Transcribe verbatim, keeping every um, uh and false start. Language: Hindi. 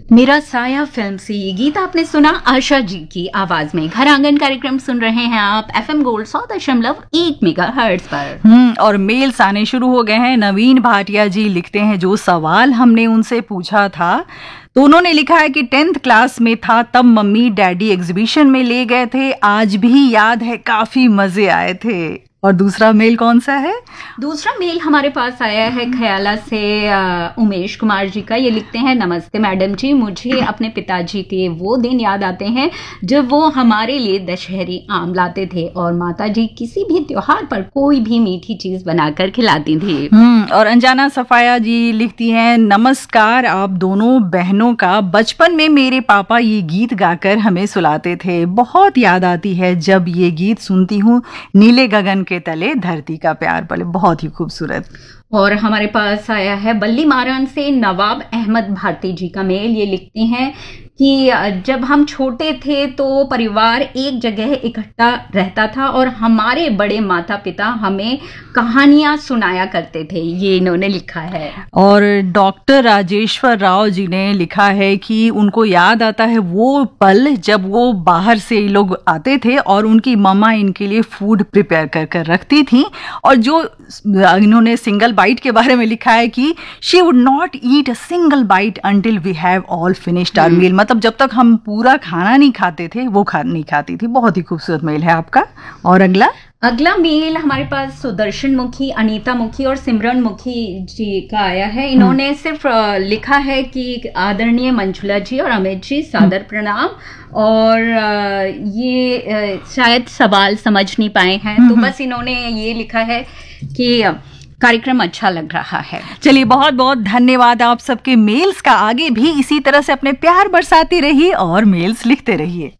मेरा साया फिल्म से ये गीत आपने सुना आशा जी की आवाज में। घर आंगन कार्यक्रम सुन रहे हैं आप एफएम गोल्ड सौ दशमलव एक मेगाहर्ट्ज पर। हम्म और मेल्स आने शुरू हो गए हैं। नवीन भाटिया जी लिखते हैं, जो सवाल हमने उनसे पूछा था तो उन्होंने लिखा है कि टेंथ क्लास में था तब मम्मी डैडी एग्जीबिशन में ले गए थे, आज भी याद है, काफी मजे आए थे। और दूसरा मेल कौन सा है? दूसरा मेल हमारे पास आया है खयाला से आ, उमेश कुमार जी का। ये लिखते हैं, नमस्ते मैडम जी, मुझे अपने पिताजी के वो दिन याद आते हैं जब वो हमारे लिए दशहरी आम लाते थे और माता जी किसी भी त्योहार पर कोई भी मीठी चीज बनाकर खिलाती थी। हम्म और अंजाना सफाया जी लिखती हैं, नमस्कार आप दोनों बहनों का। बचपन में मेरे पापा ये गीत गाकर हमें सुलाते थे, बहुत याद आती है जब ये गीत सुनती हूँ, नीले गगन के तले धरती का प्यार पले। बहुत ही खूबसूरत। और हमारे पास आया है बल्ली मारन से नवाब अहमद भारती जी का मेल। ये लिखते हैं कि जब हम छोटे थे तो परिवार एक जगह इकट्ठा रहता था और हमारे बड़े माता पिता हमें कहानियां सुनाया करते थे। ये इन्होंने लिखा है। और डॉक्टर राजेश्वर राव जी ने लिखा है कि उनको याद आता है वो पल जब वो बाहर से लोग आते थे और उनकी मम्मा इनके लिए फूड प्रिपेयर कर कर रखती थी। और जो इन्होंने सिंगल बाइट के बारे में लिखा है कि she would not eat a single bite until we have all finished our मील, मतलब जब तक हम पूरा खाना नहीं खाते थे वो खा नहीं खाती थी। बहुत ही खूबसूरत मेल है आपका। और अगला अगला मेल हमारे पास सुदर्शन मुखी, अनीता मुखी और सिमरन मुखी जी का आया है। इन्होंने सिर्फ लिखा है कि आदरणीय मंजुला जी और अमित जी सादर प्रणाम, और ये शायद सवाल समझ नहीं पाए हैं तो बस इन्होंने ये लिखा है कि कार्यक्रम अच्छा लग रहा है। चलिए बहुत बहुत धन्यवाद आप सबके मेल्स का। आगे भी इसी तरह से अपने प्यार बरसाते रहिए और मेल्स लिखते रहिए।